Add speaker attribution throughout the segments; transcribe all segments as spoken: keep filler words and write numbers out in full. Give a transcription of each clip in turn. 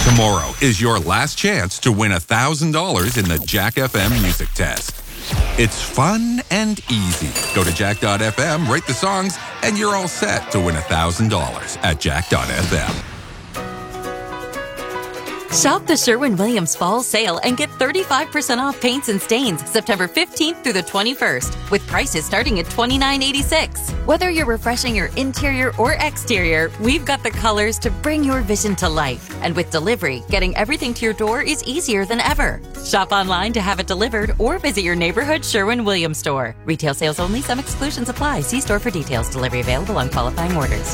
Speaker 1: Tomorrow is your last chance to win one thousand dollars in the Jack F M music test. It's fun and easy. Go to jack dot f m, rate the songs, and you're all set to win one thousand dollars at jack dot f m.
Speaker 2: Shop the Sherwin-Williams Fall Sale and get thirty-five percent off paints and stains September fifteenth through the twenty-first, with prices starting at twenty-nine eighty-six. Whether you're refreshing your interior or exterior, we've got the colors to bring your vision to life. And with delivery, getting everything to your door is easier than ever. Shop online to have it delivered or visit your neighborhood Sherwin-Williams store. Retail sales only. Some exclusions apply. See store for details. Delivery available on qualifying orders.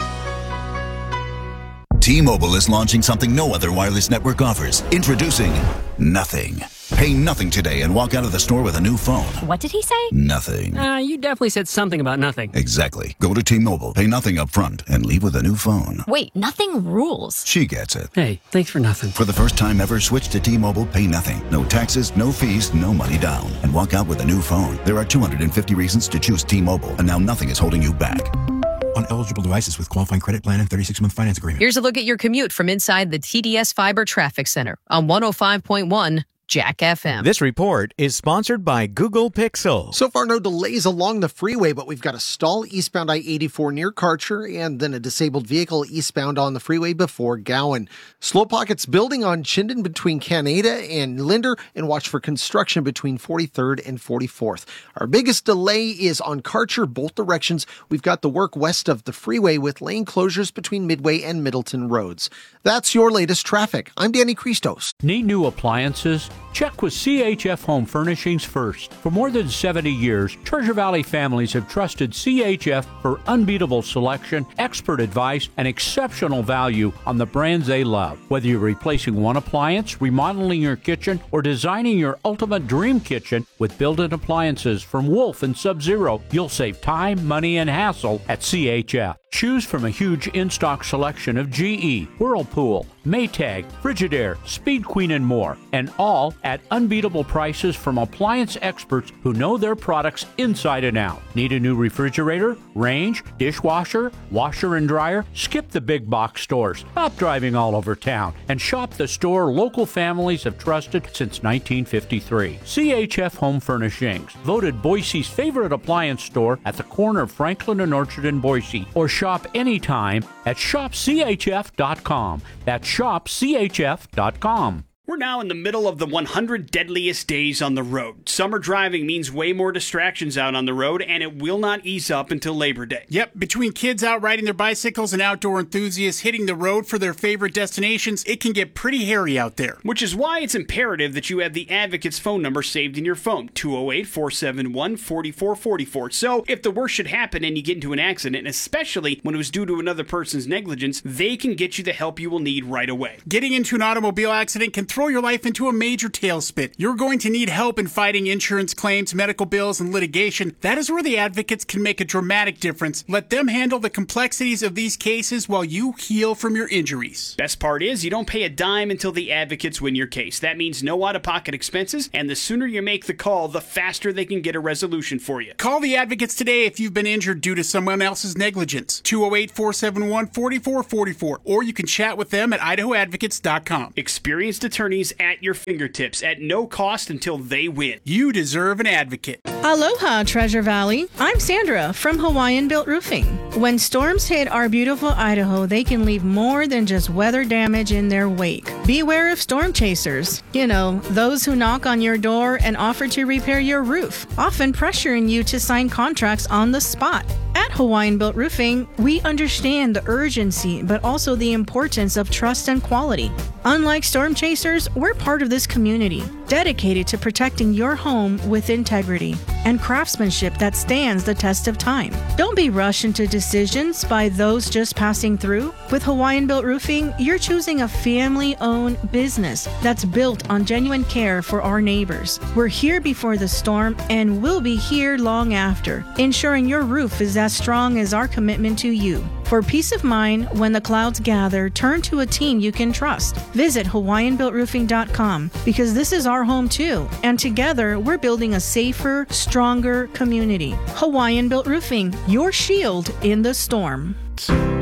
Speaker 3: T-Mobile is launching something no other wireless network offers. Introducing Nothing. Pay nothing today and walk out of the store with a new phone.
Speaker 4: What did he say?
Speaker 3: Nothing.
Speaker 5: Uh, you definitely said something about nothing.
Speaker 3: Exactly. Go to T-Mobile, pay nothing up front, and leave with a new phone.
Speaker 4: Wait, nothing rules.
Speaker 3: She gets it.
Speaker 5: Hey, thanks for nothing.
Speaker 3: For the first time ever, switch to T-Mobile, pay nothing. No taxes, no fees, no money down. And walk out with a new phone. There are two hundred fifty reasons to choose T-Mobile, and now nothing is holding you back.
Speaker 6: On eligible devices with qualifying credit plan and thirty-six month finance agreement.
Speaker 7: Here's a look at your commute from inside the T D S Fiber Traffic Center on one oh five point one Jack F M.
Speaker 8: This report is sponsored by Google Pixel.
Speaker 9: So far, no delays along the freeway, but we've got a stall eastbound I eighty-four near Karcher and then a disabled vehicle eastbound on the freeway before Gowan. Slow pockets building on Chinden between Canada and Linder, and watch for construction between forty-third and forty-fourth. Our biggest delay is on Karcher, both directions. We've got the work west of the freeway with lane closures between Midway and Middleton roads. That's your latest traffic. I'm Danny Christos.
Speaker 10: Need new appliances? Check with C H F Home Furnishings first. For more than seventy years, Treasure Valley families have trusted C H F for unbeatable selection, expert advice, and exceptional value on the brands they love. Whether you're replacing one appliance, remodeling your kitchen, or designing your ultimate dream kitchen with built-in appliances from Wolf and Sub-Zero, you'll save time, money, and hassle at C H F. Choose from a huge in-stock selection of G E, Whirlpool, Maytag, Frigidaire, Speed Queen, and more, and all at unbeatable prices from appliance experts who know their products inside and out. Need a new refrigerator, range, dishwasher, washer and dryer? Skip the big box stores. Stop driving all over town and shop the store local families have trusted since nineteen fifty-three. C H F Home Furnishings, voted Boise's favorite appliance store at the corner of Franklin and Orchard in Boise, or shop anytime at shop c h f dot com. That's shop c h f dot com.
Speaker 11: We're now in the middle of the one hundred deadliest days on the road. Summer driving means way more distractions out on the road, and it will not ease up until Labor Day.
Speaker 12: Yep, between kids out riding their bicycles and outdoor enthusiasts hitting the road for their favorite destinations, it can get pretty hairy out there.
Speaker 11: Which is why it's imperative that you have the Advocate's phone number saved in your phone, two oh eight, four seven one, four four four four. So if the worst should happen and you get into an accident, especially when it was due to another person's negligence, they can get you the help you will need right away.
Speaker 12: Getting into an automobile accident can throw your life into a major tailspin. You're going to need help in fighting insurance claims, medical bills, and litigation. That is where the Advocates can make a dramatic difference. Let them handle the complexities of these cases while you heal from your injuries.
Speaker 11: Best part is you don't pay a dime until the Advocates win your case. That means no out-of-pocket expenses, and the sooner you make the call, the faster they can get a resolution for you.
Speaker 12: Call the Advocates today if you've been injured due to someone else's negligence. two oh eight, four seven one, four four four four. Or you can chat with them at idaho advocates dot com.
Speaker 11: Experienced attorneys at your fingertips at no cost until they win.
Speaker 12: You deserve an advocate.
Speaker 13: Aloha, Treasure Valley. I'm Sandra from Hawaiian Built Roofing. When storms hit our beautiful Idaho, they can leave more than just weather damage in their wake. Beware of storm chasers. You know, those who knock on your door and offer to repair your roof, often pressuring you to sign contracts on the spot. At Hawaiian Built Roofing, we understand the urgency, but also the importance of trust and quality. Unlike storm chasers, we're part of this community, dedicated to protecting your home with integrity and craftsmanship that stands the test of time. Don't be rushed into decisions by those just passing through. With Hawaiian Built Roofing, you're choosing a family-owned business that's built on genuine care for our neighbors. We're here before the storm and we'll be here long after, ensuring your roof is as strong as our commitment to you. For peace of mind, when the clouds gather, turn to a team you can trust. Visit hawaiian built roofing dot com because this is our home too, and together we're building a safer, stronger community. Hawaiian Built Roofing, your shield in the storm.